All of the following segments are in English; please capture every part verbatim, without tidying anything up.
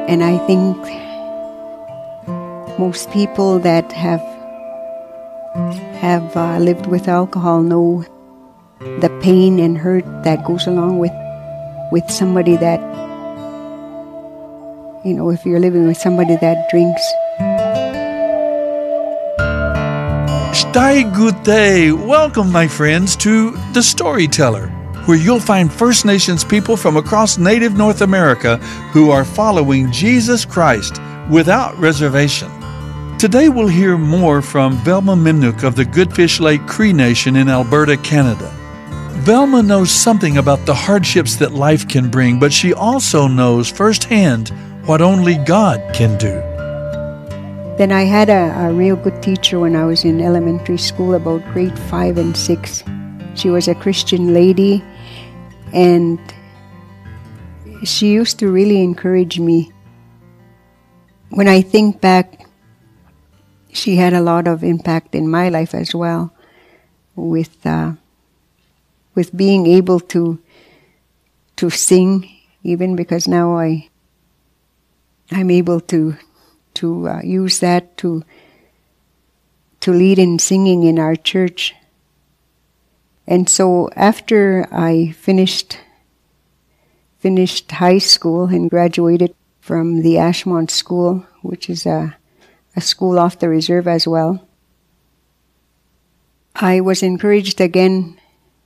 And I think most people that have have uh, lived with alcohol know the pain and hurt that goes along with with somebody that, you know, if you're living with somebody that drinks. Stai Gute! Welcome, my friends, to The Storyteller, where you'll find First Nations people from across Native North America who are following Jesus Christ without reservation. Today we'll hear more from Velma Mimnuk of the Goodfish Lake Cree Nation in Alberta, Canada. Velma knows something about the hardships that life can bring, but she also knows firsthand what only God can do. Then I had a, a real good teacher when I was in elementary school, about grade five and six. She was a Christian lady, and she used to really encourage me. When I think back, she had a lot of impact in my life as well, with uh, with being able to to sing, even because now I I'm able to to uh, use that to to lead in singing in our church. And so after I finished finished high school and graduated from the Ashmont School, which is a, a school off the reserve as well, I was encouraged again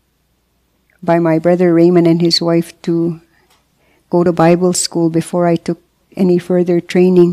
by my brother Raymond and his wife to go to Bible school before I took any further training.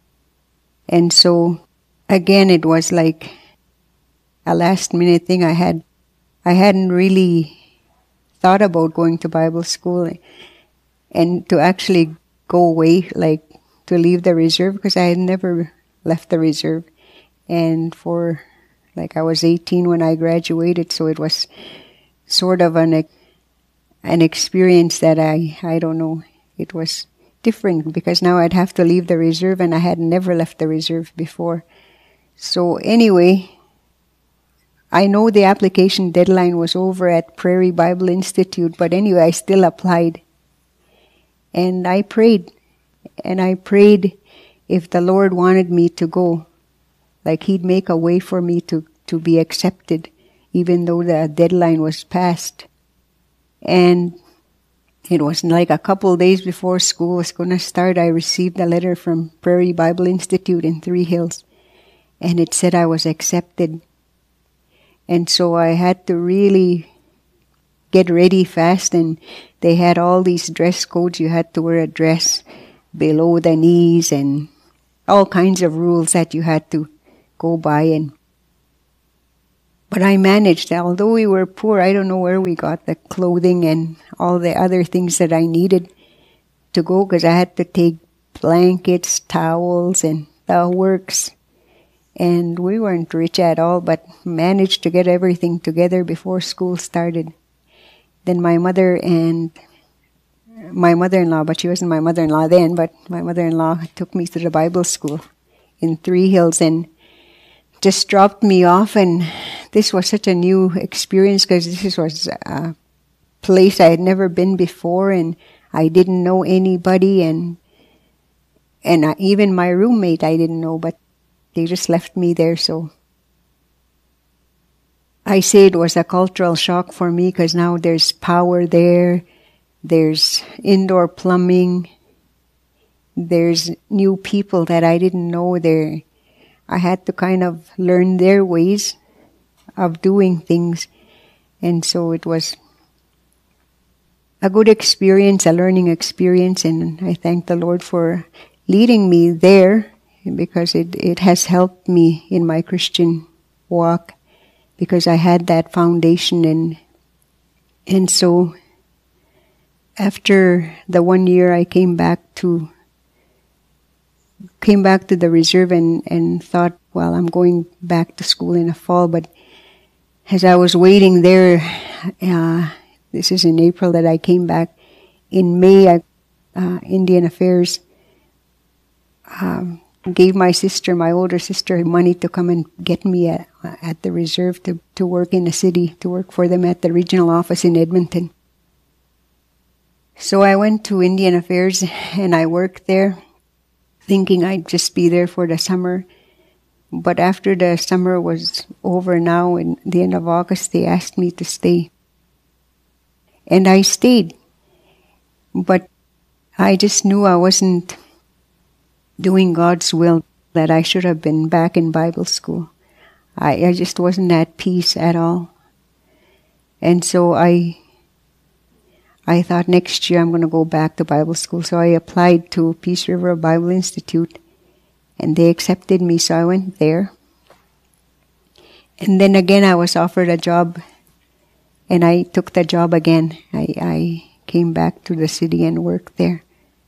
And so again, it was like a last minute thing. I had I hadn't really thought about going to Bible school and to actually go away, like to leave the reserve, because I had never left the reserve. And for, like, I was eighteen when I graduated, so it was sort of an an experience that I, I don't know, it was different because now I'd have to leave the reserve, and I had never left the reserve before. So anyway, I know the application deadline was over at Prairie Bible Institute, but anyway, I still applied. And I prayed, and I prayed if the Lord wanted me to go, like He'd make a way for me to, to be accepted, even though the deadline was passed. And it was like a couple of days before school was going to start, I received a letter from Prairie Bible Institute in Three Hills, and it said I was accepted. And so I had to really get ready fast, and they had all these dress codes. You had to wear a dress below the knees and all kinds of rules that you had to go by. And But I managed. Although we were poor, I don't know where we got the clothing and all the other things that I needed to go, because I had to take blankets, towels, and the works. And we weren't rich at all, but managed to get everything together before school started. Then my mother and my mother-in-law, but she wasn't my mother-in-law then, but my mother-in-law took me to the Bible school in Three Hills and just dropped me off. And this was such a new experience because this was a place I had never been before, and I didn't know anybody, and and I, even my roommate I didn't know, but they just left me there. So I say it was a cultural shock for me, because now there's power there, there's indoor plumbing, there's new people that I didn't know there. I had to kind of learn their ways of doing things. And so it was a good experience, a learning experience, and I thank the Lord for leading me there, because it, it has helped me in my Christian walk, because I had that foundation. And and so after the one year I came back to came back to the reserve and, and thought, well, I'm going back to school in the fall. But as I was waiting there, uh, this is in April that I came back. In May, I, uh, Indian Affairs um, gave my sister, my older sister, money to come and get me at, at the reserve to, to work in the city, to work for them at the regional office in Edmonton. So I went to Indian Affairs and I worked there. thinking I'd just be there for the summer. But after the summer was over now, in the end of August, they asked me to stay. And I stayed. But I just knew I wasn't doing God's will, that I should have been back in Bible school. I, I just wasn't at peace at all. And so I I thought next year I'm going to go back to Bible school. So I applied to Peace River Bible Institute, and they accepted me, so I went there. And then again I was offered a job, and I took the job again. I, I came back to the city and worked there.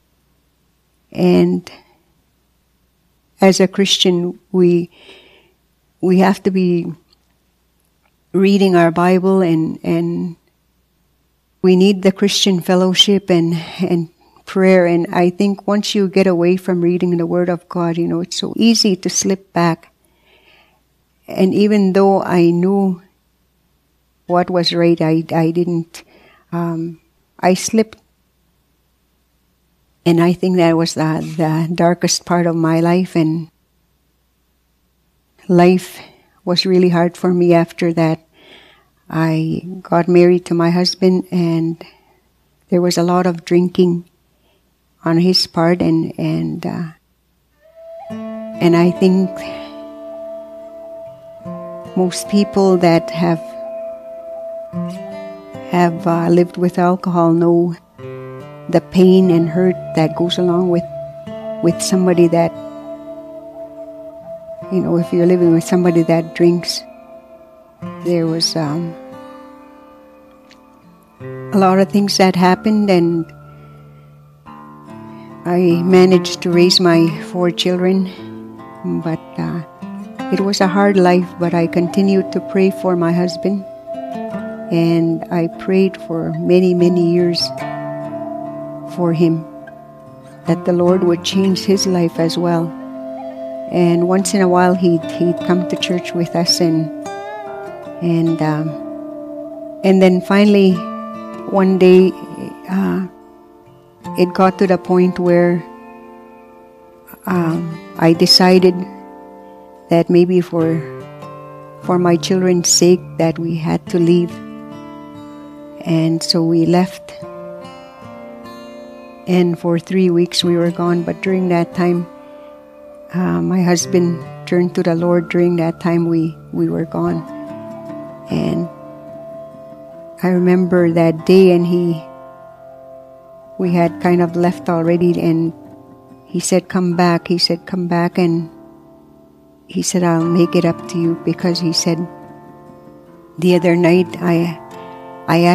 And as a Christian, we we have to be reading our Bible, and, and we need the Christian fellowship and, and prayer. And I think once you get away from reading the Word of God, you know, it's so easy to slip back. And even though I knew what was right, I, I didn't, um, I slipped. And I think that was the, the darkest part of my life, and life was really hard for me after that. I got married to my husband, and there was a lot of drinking on his part, and and uh, and I think most people that have have uh, lived with alcohol know the pain and hurt that goes along with with somebody that, you know, if you're living with somebody that drinks. There was um, a lot of things that happened, and I managed to raise my four children, but uh, it was a hard life. But I continued to pray for my husband, and I prayed for many, many years for him, that the Lord would change his life as well. And once in a while he'd, he'd come to church with us, and and um, and then finally one day uh, it got to the point where um, I decided that maybe for for my children's sake that we had to leave. And so we left. And for three weeks we were gone. But during that time, uh, my husband turned to the Lord. During that time we, we were gone. And I remember that day, and he, we had kind of left already, and he said, come back. He said, come back. And he said, I'll make it up to you, because he said, the other night I, I